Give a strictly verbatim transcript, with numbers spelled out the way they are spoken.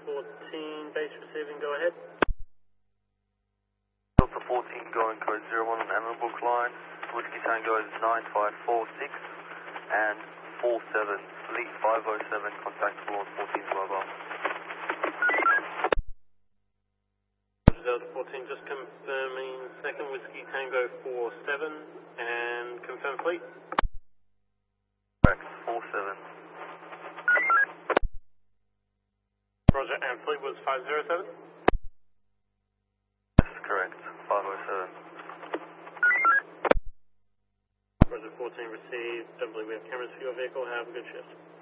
fourteen, base receiving, go ahead. Delta fourteen going code zero one on Ammonbrook line. Whiskey Tango is nine five four six and four seven. Fleet five oh seven, contactable on fourteen's mobile. Delta fourteen, just confirming second Whiskey Tango four seven and confirm fleet. Correct, four seven. Roger, and fleet was five zero seven? Yes, correct, five oh seven. Roger, fourteen received. Don't believe we have cameras for your vehicle. Have a good shift.